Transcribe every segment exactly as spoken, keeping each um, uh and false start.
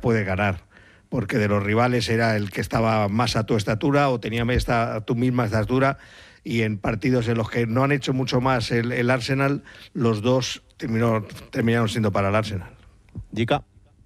puede ganar, porque de los rivales era el que estaba más a tu estatura o tenía esta, tu misma estatura, y en partidos en los que no han hecho mucho más el, el Arsenal, los dos terminó, terminaron siendo para el Arsenal. Jica.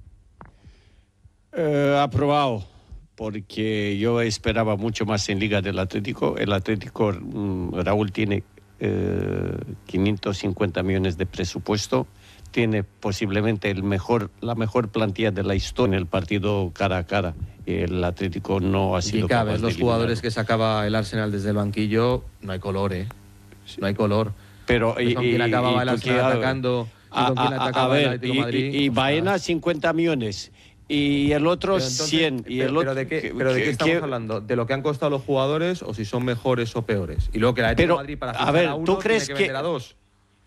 Eh, aprobado, porque yo esperaba mucho más en Liga del Atlético. El Atlético, mm, Raúl, tiene eh, quinientos cincuenta millones de presupuesto, tiene posiblemente el mejor, la mejor plantilla de la historia en el partido cara a cara. El Atlético no ha sido Jica, capaz ves de los eliminarlo. jugadores que sacaba el Arsenal desde el banquillo, no hay color, ¿eh? No hay color. Pero y, con quién acababa el y, Arsenal y, atacando y a, con quién a, atacaba a ver, el Atlético de Madrid. Y, y, y Baena cincuenta millones. Y el otro Pero entonces, cien. Y el pero, otro, pero ¿de qué, que, pero de qué que, estamos que, hablando? ¿De lo que han costado los jugadores o si son mejores o peores? Y luego que el Atlético de Madrid para fichar a ver, a uno ¿tú crees tiene que vender que a dos.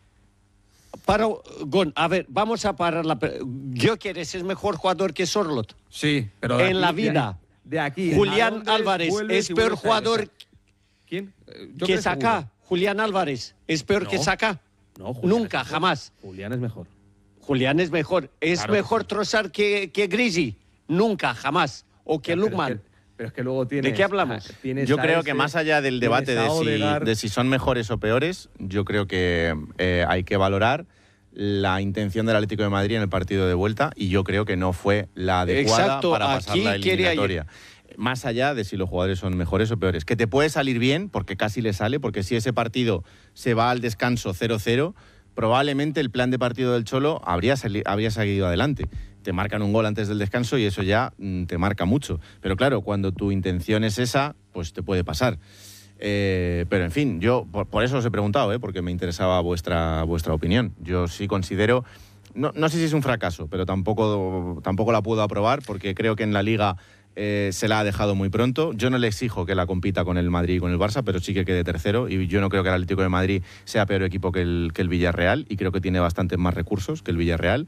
Para, Gon, a ver, vamos a parar la... ¿Gyökeres es mejor jugador que Sorloth? Sí, pero de en aquí, la vida. De aquí. Julián Álvarez es peor jugador ¿Quién? Yo que creo Saka. seguro. Julián Álvarez es peor No. que Saka. No, Julián Nunca, es mejor. jamás. Julián es mejor. Julián es mejor. ¿Es Claro que mejor sí. Trossard que, que Grisi? Nunca, jamás. O que Ya, pero es Lukman. que- Pero es que luego tienes... ¿De qué hablamos? tienes Yo a creo ese, que más allá del debate tienes de a si, Odegaard. de si son mejores o peores, yo creo que eh, hay que valorar la intención del Atlético de Madrid en el partido de vuelta, y yo creo que no fue la adecuada Exacto, para pasar aquí la quería eliminatoria. Más allá de si los jugadores son mejores o peores. Que te puede salir bien, porque casi le sale, porque si ese partido se va al descanso cero cero, probablemente el plan de partido del Cholo habría, sali- habría seguido adelante. Te marcan un gol antes del descanso y eso ya mm, te marca mucho. Pero claro, cuando tu intención es esa, pues te puede pasar. Eh, pero en fin, yo por, por eso os he preguntado, ¿eh? Porque me interesaba vuestra, vuestra opinión. Yo sí considero, no, no sé si es un fracaso, pero tampoco, tampoco la puedo aprobar, porque creo que en la Liga eh, se la ha dejado muy pronto. Yo no le exijo que la compita con el Madrid y con el Barça, pero sí que quede tercero, y yo no creo que el Atlético de Madrid sea peor equipo que el, que el Villarreal, y creo que tiene bastantes más recursos que el Villarreal.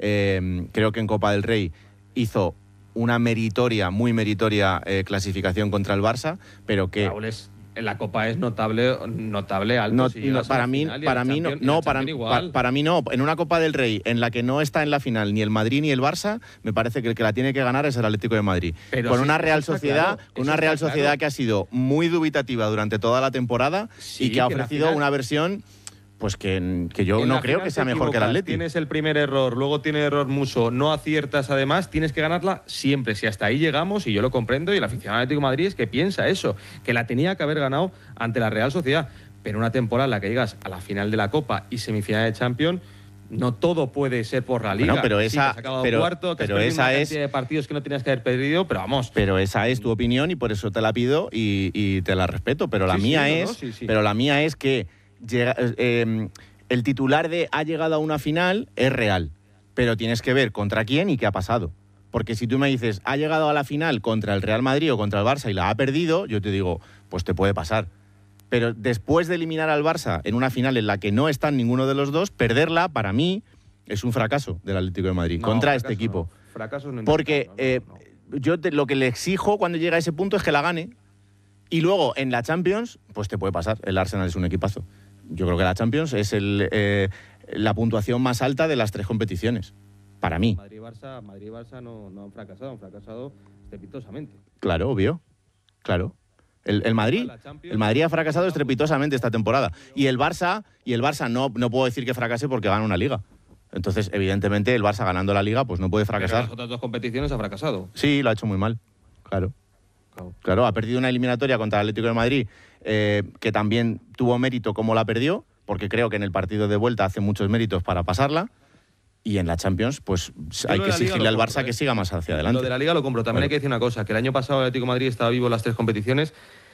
Eh, creo que en Copa del Rey hizo una meritoria, muy meritoria eh, clasificación contra el Barça, pero que... Raúl, es- en la Copa es notable, notable alto. No, si no, llegas a para la mí, final y en para la mí no, Champions- y en no la para, Champions pa- igual. para mí no. En una Copa del Rey en la que no está en la final ni el Madrid ni el Barça, me parece que el que la tiene que ganar es el Atlético de Madrid. Pero con sí, una eso Real está Sociedad, claro, con eso una está Real claro. Sociedad que ha sido muy dubitativa durante toda la temporada Sí, y que ha que la ofrecido final- una versión, pues que, que yo En no la creo final que sea te mejor que el equivocas, Atlético. Tienes el primer error, luego tiene error Muso, no aciertas además, tienes que ganarla siempre. Si hasta ahí llegamos, y yo lo comprendo, y el aficionado del Atlético de Madrid es que piensa eso, que la tenía que haber ganado ante la Real Sociedad. Pero una temporada en la que llegas a la final de la Copa y semifinal de Champions, no todo puede ser por la Liga. Bueno, pero Sí, esa- que has acabado pero- cuarto, que has pero perdido esa una es- cantidad de partidos que no tenías que haber perdido, pero vamos. Pero esa es tu opinión y por eso te la pido y, y te la respeto. Pero la Sí, sí, mía no, es, no, sí, sí. pero la mía es que llega- eh, el titular de ha llegado a una final es real, pero tienes que ver contra quién y qué ha pasado. Porque si tú me dices ha llegado a la final contra el Real Madrid o contra el Barça y la ha perdido, yo te digo, pues te puede pasar. Pero después de eliminar al Barça en una final en la que no están ninguno de los dos, perderla para mí es un fracaso del Atlético de Madrid No, contra fracaso este equipo. no, fracaso no, Porque no, no, eh, no. yo te- lo que le exijo cuando llega a ese punto es que la gane. Y luego en la Champions, pues te puede pasar. El Arsenal es un equipazo. Yo creo que la Champions es el, eh, la puntuación más alta de las tres competiciones. Para mí. Madrid y Barça, Madrid y Barça no, no han fracasado, han fracasado estrepitosamente. Claro, obvio. Claro. El, el Madrid, el Madrid ha fracasado estrepitosamente esta temporada. Y el Barça, y el Barça no, no puedo decir que fracase porque gana una liga. Entonces, evidentemente, el Barça ganando la liga, pues no puede Pero en fracasar. las otras dos competiciones ha fracasado. Sí, lo ha hecho muy mal. Claro. Claro. Claro, ha perdido una eliminatoria contra el Atlético de Madrid, eh, que también tuvo mérito como la perdió, porque creo que en el partido de vuelta hace muchos méritos para pasarla. Y en la Champions, pues hay lo que de la Liga exigirle lo al compro, Barça ¿eh? que siga más hacia adelante. Lo de la Liga lo compro. También Bueno. hay que decir una cosa, que el año pasado el Atlético de Madrid estaba vivo en las tres competiciones